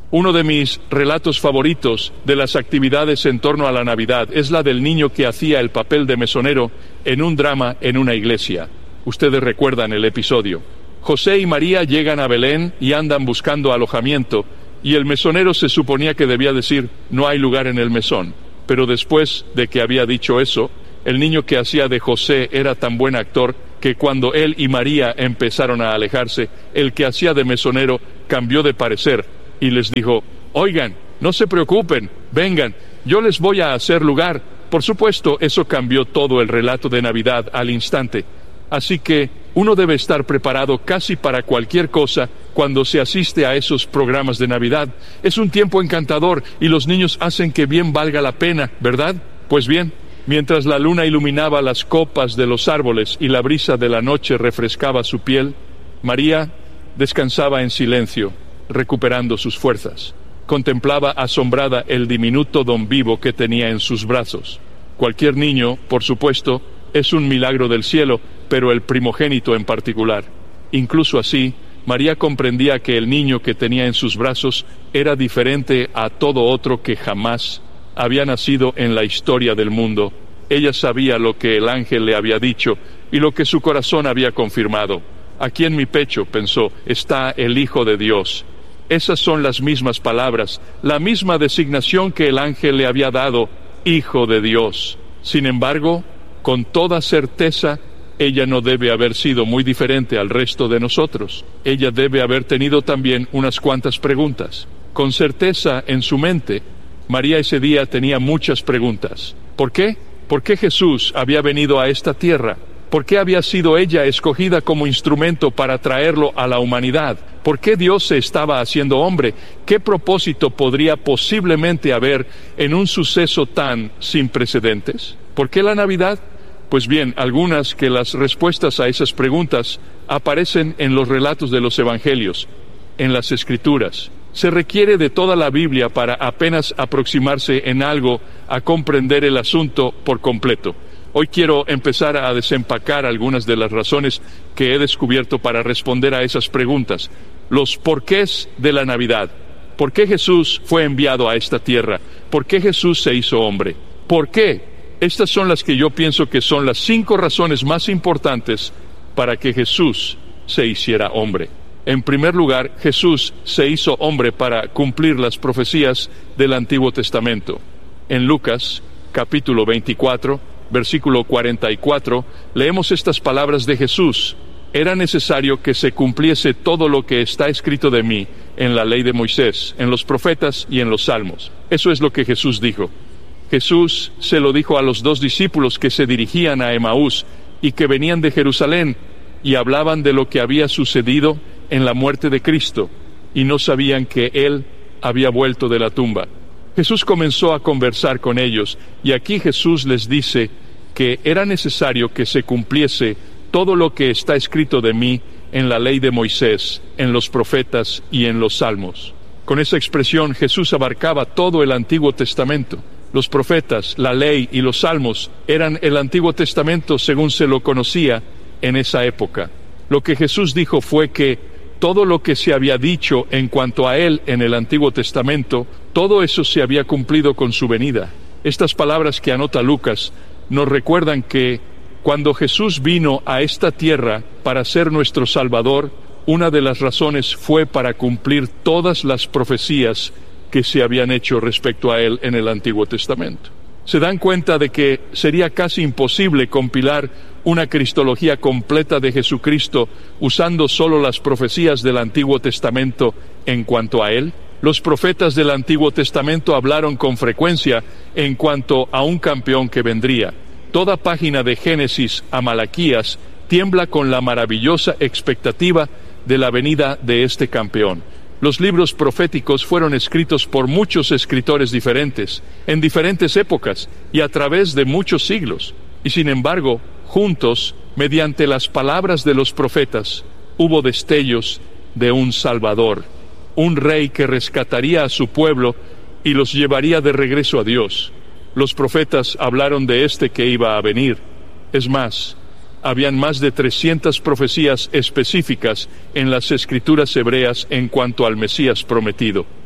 Uno de mis relatos favoritos de las actividades en torno a la Navidad es la del niño que hacía el papel de mesonero en un drama en una iglesia. Ustedes recuerdan el episodio. José y María llegan a Belén y andan buscando alojamiento, y el mesonero se suponía que debía decir: no hay lugar en el mesón. Pero después de que había dicho eso, el niño que hacía de José era tan buen actor que cuando él y María empezaron a alejarse, el que hacía de mesonero cambió de parecer y les dijo: oigan, no se preocupen, vengan, yo les voy a hacer lugar. Por supuesto, eso cambió todo el relato de Navidad al instante. Así que uno debe estar preparado casi para cualquier cosa cuando se asiste a esos programas de Navidad. Es un tiempo encantador y los niños hacen que bien valga la pena, ¿verdad? Pues bien, mientras la luna iluminaba las copas de los árboles y la brisa de la noche refrescaba su piel, María descansaba en silencio, recuperando sus fuerzas. Contemplaba asombrada el diminuto don Vivo que tenía en sus brazos. Cualquier niño, por supuesto, es un milagro del cielo, pero el primogénito en particular. Incluso así, María comprendía que el niño que tenía en sus brazos era diferente a todo otro que jamás había nacido en la historia del mundo. Ella sabía lo que el ángel le había dicho y lo que su corazón había confirmado. Aquí en mi pecho, pensó, está el Hijo de Dios. Esas son las mismas palabras, la misma designación que el ángel le había dado, Hijo de Dios. Sin embargo, con toda certeza, ella no debe haber sido muy diferente al resto de nosotros. Ella debe haber tenido también unas cuantas preguntas. Con certeza en su mente, María ese día tenía muchas preguntas. ¿Por qué? ¿Por qué Jesús había venido a esta tierra? ¿Por qué había sido ella escogida como instrumento para traerlo a la humanidad? ¿Por qué Dios se estaba haciendo hombre? ¿Qué propósito podría posiblemente haber en un suceso tan sin precedentes? ¿Por qué la Navidad? Pues bien, algunas que las respuestas a esas preguntas aparecen en los relatos de los evangelios, en las Escrituras. Se requiere de toda la Biblia para apenas aproximarse en algo a comprender el asunto por completo. Hoy quiero empezar a desempacar algunas de las razones que he descubierto para responder a esas preguntas. Los porqués de la Navidad. ¿Por qué Jesús fue enviado a esta tierra? ¿Por qué Jesús se hizo hombre? ¿Por qué? Estas son las que yo pienso que son las 5 razones más importantes para que Jesús se hiciera hombre. En primer lugar, Jesús se hizo hombre para cumplir las profecías del Antiguo Testamento. En Lucas, capítulo 24, versículo 44, leemos estas palabras de Jesús: era necesario que se cumpliese todo lo que está escrito de mí en la ley de Moisés, en los profetas y en los salmos. Eso es lo que Jesús dijo. Jesús se lo dijo a los 2 discípulos que se dirigían a Emaús y que venían de Jerusalén y hablaban de lo que había sucedido en la muerte de Cristo y no sabían que Él había vuelto de la tumba. Jesús comenzó a conversar con ellos y aquí Jesús les dice que era necesario que se cumpliese todo lo que está escrito de mí en la ley de Moisés, en los profetas y en los salmos. Con esa expresión Jesús abarcaba todo el Antiguo Testamento. Los profetas, la ley y los salmos eran el Antiguo Testamento según se lo conocía en esa época. Lo que Jesús dijo fue que todo lo que se había dicho en cuanto a Él en el Antiguo Testamento, todo eso se había cumplido con su venida. Estas palabras que anota Lucas nos recuerdan que cuando Jesús vino a esta tierra para ser nuestro Salvador, una de las razones fue para cumplir todas las profecías que se habían hecho respecto a Él en el Antiguo Testamento. Se dan cuenta de que sería casi imposible compilar una cristología completa de Jesucristo usando solo las profecías del Antiguo Testamento en cuanto a Él. Los profetas del Antiguo Testamento hablaron con frecuencia en cuanto a un campeón que vendría. Toda página de Génesis a Malaquías tiembla con la maravillosa expectativa de la venida de este campeón. Los libros proféticos fueron escritos por muchos escritores diferentes, en diferentes épocas y a través de muchos siglos. Y sin embargo, juntos, mediante las palabras de los profetas, hubo destellos de un Salvador, un rey que rescataría a su pueblo y los llevaría de regreso a Dios. Los profetas hablaron de este que iba a venir. Es más, habían más de 300 profecías específicas en las Escrituras hebreas en cuanto al Mesías prometido.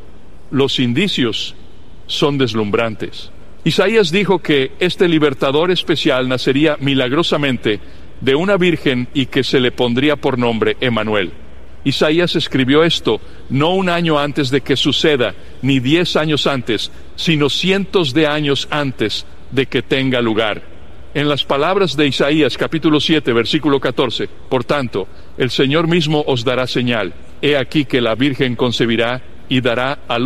los indicios son deslumbrantes. Isaías dijo que este libertador especial nacería milagrosamente de una virgen y que se le pondría por nombre Emmanuel. Isaías escribió esto no un año antes de que suceda, ni 10 años antes, sino cientos de años antes de que tenga lugar. En las palabras de Isaías capítulo 7, versículo 14, por tanto, el Señor mismo os dará señal. He aquí que la Virgen concebirá y dará a